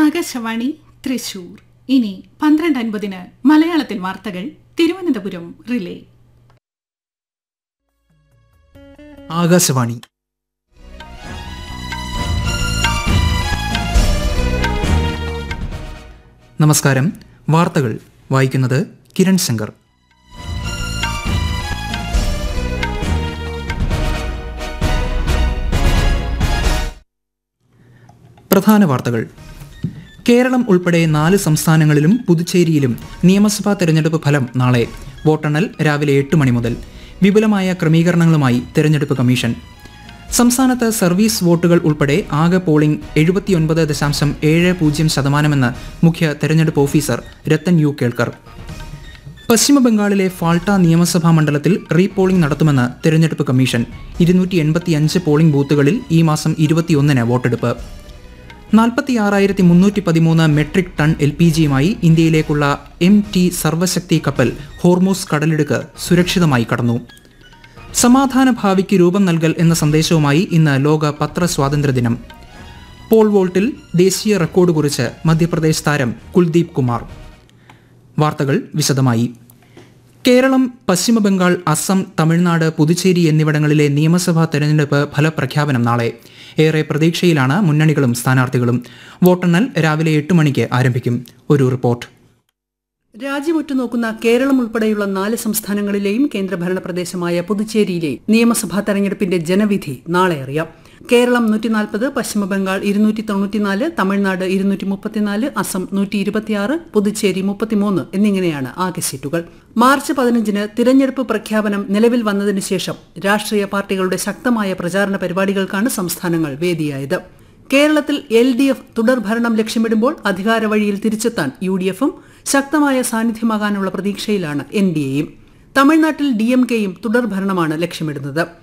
ആകാശവാണി തൃശൂർ. ഇനി 12:50 മലയാളത്തിൽ വാർത്തകൾ തിരുവനന്തപുരം റിലേ. ആകാശവാണി. നമസ്കാരം. വാർത്തകൾ വായിക്കുന്നത് കിരൺ ശങ്കർ. പ്രധാന വാർത്തകൾ. കേരളം ഉൾപ്പെടെ 4 സംസ്ഥാനങ്ങളിലും പുതുച്ചേരിയിലും നിയമസഭാ തെരഞ്ഞെടുപ്പ് ഫലം നാളെ. വോട്ടെണ്ണൽ രാവിലെ 8 മണി മുതൽ. വിപുലമായ ക്രമീകരണങ്ങളുമായി തെരഞ്ഞെടുപ്പ് കമ്മീഷൻ. സംസ്ഥാനത്ത് സർവീസ് വോട്ടുകൾ ഉൾപ്പെടെ ആകെ പോളിംഗ് 79.70% മുഖ്യ തെരഞ്ഞെടുപ്പ് ഓഫീസർ രത്തൻ യു കേൾക്കർ. പശ്ചിമബംഗാളിലെ ഫാൾട്ട നിയമസഭാ മണ്ഡലത്തിൽ റീപോളിംഗ് നടത്തുമെന്ന് തെരഞ്ഞെടുപ്പ് കമ്മീഷൻ. 285 പോളിംഗ് ബൂത്തുകളിൽ ഈ മാസം 21-ന് വോട്ടെടുപ്പ്. 46,313 മെട്രിക് ടൺ LPGയുമായി ഇന്ത്യയിലേക്കുള്ള MT സർവശക്തി കപ്പൽ ഹോർമൂസ് കടലിടുക്ക് സുരക്ഷിതമായി കടന്നു. സമാധാന ഭാവിക്ക് രൂപം നൽകൽ എന്ന സന്ദേശവുമായി ഇന്ന് ലോക പത്രസ്വാതന്ത്ര്യ ദിനം. പോൾ വോൾട്ടിൽ ദേശീയ റെക്കോർഡ് കുറിച്ച് മധ്യപ്രദേശ് താരം കുൽദീപ് കുമാർ. വാർത്തകൾ വിശദമായി. കേരളം, പശ്ചിമബംഗാൾ, അസം, തമിഴ്നാട്, പുതുച്ചേരി എന്നിവിടങ്ങളിലെ നിയമസഭാ തെരഞ്ഞെടുപ്പ് ഫലപ്രഖ്യാപനം നാളെ. ഏറെ പ്രതീക്ഷയിലാണ് മുന്നണികളും സ്ഥാനാർത്ഥികളും. വോട്ടെണ്ണൽ രാവിലെ 8 മണിക്ക് ആരംഭിക്കും. ഒരു റിപ്പോർട്ട്. രാജ്യമുറ്റുനോക്കുന്ന കേരളം ഉൾപ്പെടെയുള്ള 4 സംസ്ഥാനങ്ങളിലെയും കേന്ദ്രഭരണ പ്രദേശമായ പുതുച്ചേരിയിലെ നിയമസഭാ തെരഞ്ഞെടുപ്പിന്റെ ജനവിധി നാളെ അറിയാം. കേരളം 140, പശ്ചിമബംഗാൾ 294, തമിഴ്നാട് 234, അസം 126, പുതുച്ചേരി 33 എന്നിങ്ങനെയാണ് ആകെ സീറ്റുകൾ. മാർച്ച് 15-ന് തിരഞ്ഞെടുപ്പ് പ്രഖ്യാപനം നിലവിൽ വന്നതിന് ശേഷം രാഷ്ട്രീയ പാർട്ടികളുടെ ശക്തമായ പ്രചാരണ പരിപാടികൾക്കാണ് സംസ്ഥാനങ്ങൾ വേദിയായത്. കേരളത്തിൽ LDF തുടർഭരണം ലക്ഷ്യമിടുമ്പോൾ അധികാര വഴിയിൽ തിരിച്ചെത്താൻ UDFും ശക്തമായ സാന്നിധ്യമാകാനുള്ള പ്രതീക്ഷയിലാണ് NDAയും. തമിഴ്നാട്ടിൽ DMKയും തുടർഭരണമാണ് ലക്ഷ്യമിടുന്നത്.